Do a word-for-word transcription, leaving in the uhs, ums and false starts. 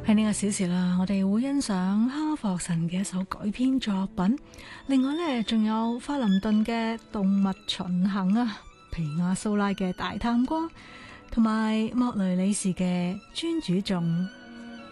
喺呢個小時啦，我哋會欣賞哈霍神嘅一首改編作品，另外呢，仲有法林頓嘅《動物巡行》啊，皮亞蘇拉嘅《大探戈》，同埋莫雷里士嘅《尊主頌》。